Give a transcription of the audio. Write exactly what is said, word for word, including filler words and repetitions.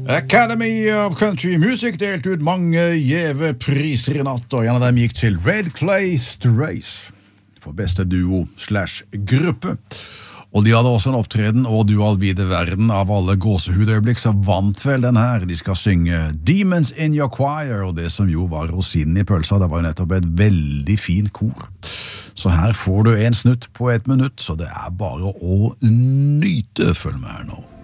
Academy of Country Music delte ut mange gjeve priser i natt, og en av dem gikk til Red Clay Strays for beste duo slash gruppe. Og de hadde også en opptreden, og du all vide verden av alle gåsehudøyeblikk, så vant vel den her. De skal synge Demons in Your Choir, og det som jo var rosinen i pølsa, det var jo nettopp et veldig fin kor. Så her får du en snutt på et minutt, så det er bare å nyte. Følg med her nå.